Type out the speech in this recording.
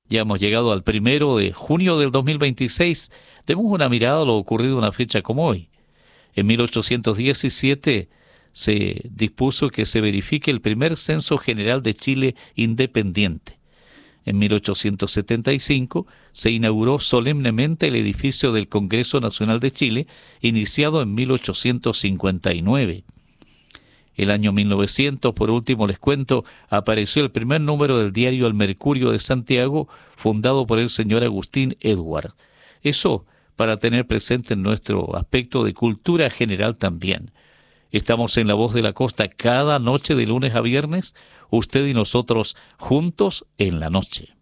Ya hemos llegado al 1 de junio del 2026. Demos una mirada a lo ocurrido en una fecha como hoy. En 1817 se dispuso que se verifique el primer censo general de Chile independiente. En 1875 se inauguró solemnemente el edificio del Congreso Nacional de Chile, iniciado en 1859. El año 1900, por último les cuento, apareció el primer número del diario El Mercurio de Santiago, fundado por el señor Agustín Edward. Eso para tener presente en nuestro aspecto de cultura general también. Estamos en La Voz de la Costa cada noche de lunes a viernes, usted y nosotros juntos en la noche.